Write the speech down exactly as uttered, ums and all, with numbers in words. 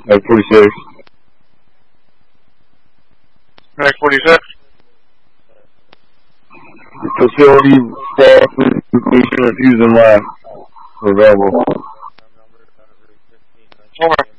Mag forty-six. Mag forty-six. Facility staff information using last available. Over.